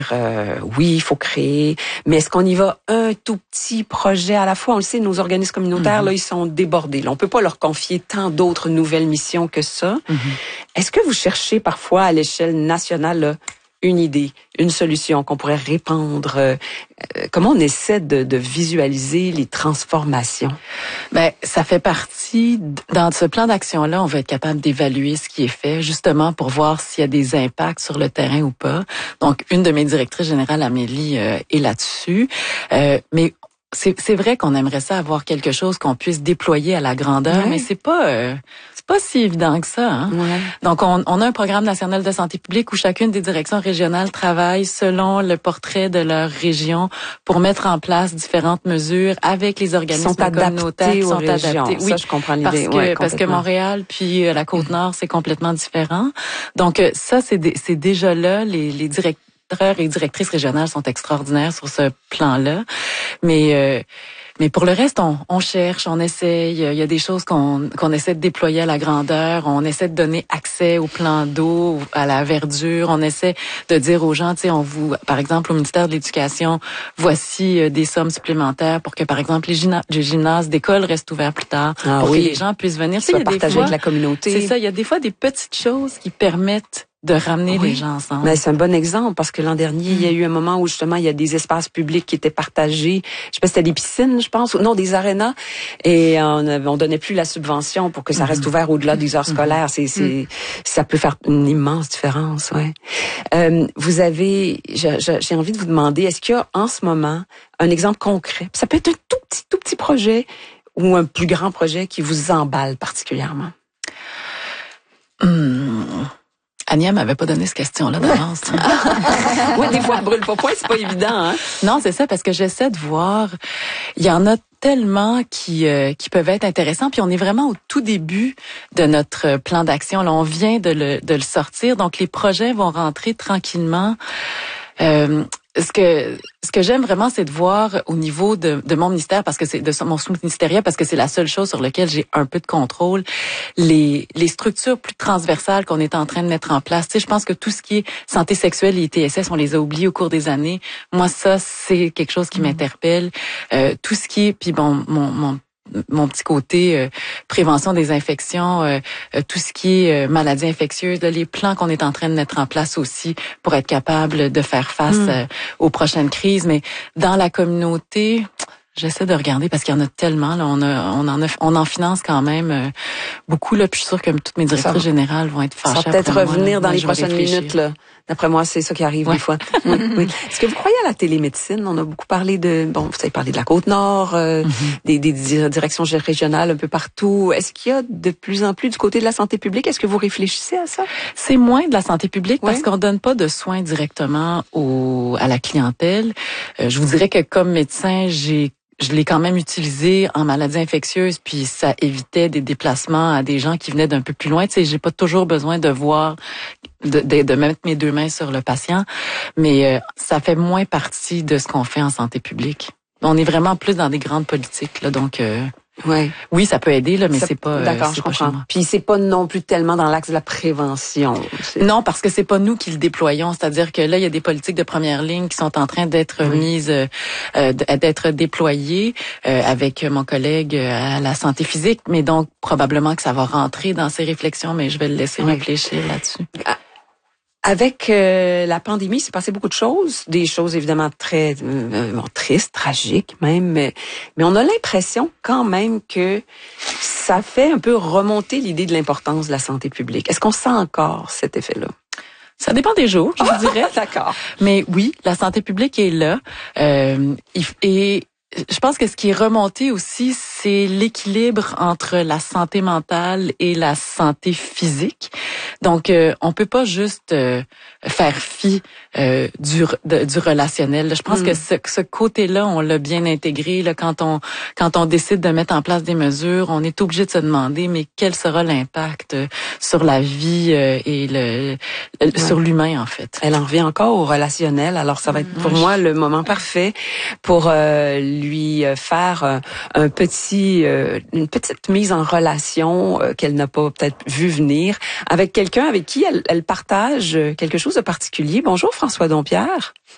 oui, il faut créer, mais est-ce qu'on y va un tout petit projet à la fois? On le sait, nos organismes communautaires, là, ils sont débordés. Là, on peut pas leur confier tant d'autres nouvelles missions que ça. Est-ce que vous cherchez parfois à l'échelle nationale là, une idée, une solution qu'on pourrait répandre? Comment on essaie de visualiser les transformations? Ben, ça fait partie, dans ce plan d'action-là, on va être capable d'évaluer ce qui est fait, justement pour voir s'il y a des impacts sur le terrain ou pas. Donc, une de mes directrices générales, Amélie, est là-dessus. Mais c'est vrai qu'on aimerait ça avoir quelque chose qu'on puisse déployer à la grandeur, mais c'est pas si évident que ça. Hein? Donc, on a un programme national de santé publique où chacune des directions régionales travaille selon le portrait de leur région pour mettre en place différentes mesures avec les organismes communautaires qui sont adaptés. Oui, ça, je comprends l'idée. Parce que Montréal puis la Côte-Nord, c'est complètement différent. Donc, ça, c'est déjà là. Les directeurs et directrices régionales sont extraordinaires sur ce plan-là. Mais pour le reste, on cherche, on essaye. Il y a des choses qu'on essaie de déployer à la grandeur. On essaie de donner accès au plan d'eau, à la verdure. On essaie de dire aux gens, tu sais, par exemple, au ministère de l'Éducation, voici des sommes supplémentaires pour que, par exemple, les gymnases d'école restent ouverts plus tard, pour que les gens puissent venir. Ça partager avec la communauté. C'est ça. Il y a des fois des petites choses qui permettent de ramener les gens ensemble. Mais c'est un bon exemple parce que l'an dernier, il y a eu un moment où justement il y a des espaces publics qui étaient partagés. Je sais pas si c'était des piscines, je pense, ou non, des arénas, et on donnait plus la subvention pour que ça reste ouvert au-delà des heures scolaires. Ça peut faire une immense différence, ouais. J'ai envie de vous demander, est-ce qu'il y a en ce moment un exemple concret? Ça peut être un tout petit projet ou un plus grand projet qui vous emballe particulièrement. Ania m'avait pas donné cette question-là d'avance. Oui, des fois, brûle pas point, c'est pas évident, hein? Non, c'est ça, parce que j'essaie de voir. Il y en a tellement qui peuvent être intéressants, puis on est vraiment au tout début de notre plan d'action. Là, on vient de le sortir, donc les projets vont rentrer tranquillement. Ce que j'aime vraiment, c'est de voir au niveau de mon ministère, parce que c'est de mon sous-ministériel, parce que c'est la seule chose sur laquelle j'ai un peu de contrôle, les structures plus transversales qu'on est en train de mettre en place. Tu sais, je pense que tout ce qui est santé sexuelle et ITSS, on les a oubliés au cours des années. Moi, ça, c'est quelque chose qui m'interpelle. Tout ce qui est, puis bon, mon petit côté prévention des infections, tout ce qui est maladies infectieuses, là, les plans qu'on est en train de mettre en place aussi pour être capable de faire face aux prochaines crises. Mais dans la communauté, j'essaie de regarder parce qu'il y en a tellement. Là, on en finance quand même beaucoup. Là, puis je suis sûre que toutes mes directrices générales vont être fâchées. Ça va peut-être revenir dans les prochaines minutes. Là. D'après moi, c'est ça qui arrive des fois. Oui. Est-ce que vous croyez à la télémédecine? On a beaucoup parlé vous avez parlé de la Côte-Nord, des directions régionales un peu partout. Est-ce qu'il y a de plus en plus du côté de la santé publique? Est-ce que vous réfléchissez à ça? C'est moins de la santé publique parce qu'on donne pas de soins directement à la clientèle. Je vous dirais que comme médecin, je l'ai quand même utilisé en maladies infectieuses, puis ça évitait des déplacements à des gens qui venaient d'un peu plus loin. Tu sais, j'ai pas toujours besoin de voir, de mettre mes deux mains sur le patient, mais ça fait moins partie de ce qu'on fait en santé publique. On est vraiment plus dans des grandes politiques, là, donc. Oui, ça peut aider, là, mais c'est pas. D'accord, je comprends. Puis c'est pas non plus tellement dans l'axe de la prévention. Non, parce que c'est pas nous qui le déployons. C'est-à-dire que là, il y a des politiques de première ligne qui sont en train d'être mises, d'être déployées avec mon collègue à la santé physique. Mais donc probablement que ça va rentrer dans ces réflexions, mais je vais le laisser réfléchir là-dessus. Avec la pandémie, il s'est passé beaucoup de choses, des choses évidemment très tristes, tragiques même, mais on a l'impression quand même que ça fait un peu remonter l'idée de l'importance de la santé publique. Est-ce qu'on sent encore cet effet-là? Ça dépend des jours, je vous dirais. D'accord. Mais oui, la santé publique est là. Et je pense que ce qui est remonté aussi, c'est l'équilibre entre la santé mentale et la santé physique. Donc, on peut pas juste faire fi du relationnel. Je pense que ce côté-là, on l'a bien intégré. Là, quand on décide de mettre en place des mesures, on est obligé de se demander, mais quel sera l'impact sur la vie et sur l'humain, en fait. Elle en revient encore au relationnel. Alors, ça va être pour moi le moment parfait pour lui faire une petite mise en relation qu'elle n'a pas peut-être vu venir avec quelqu'un avec qui elle partage quelque chose de particulier. Bonjour François Dompierre.